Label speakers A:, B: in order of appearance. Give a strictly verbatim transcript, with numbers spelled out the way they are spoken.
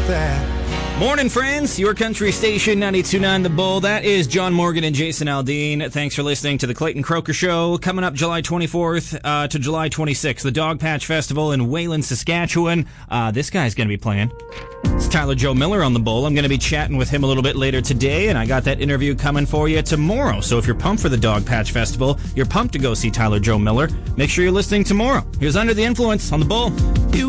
A: that.
B: Morning, friends. Your country station, ninety-two point nine The Bull. That is John Morgan and Jason Aldean. Thanks for listening to the Clayton Croker Show. Coming up July twenty-fourth uh, to July twenty-sixth, the Dog Patch Festival in Wayland, Saskatchewan. Uh, this guy's going to be playing. It's Tyler Joe Miller on The Bull. I'm going to be chatting with him a little bit later today, and I got that interview coming for you tomorrow. So if you're pumped for the Dog Patch Festival, you're pumped to go see Tyler Joe Miller, make sure you're listening tomorrow. Here's Under the Influence on The Bull.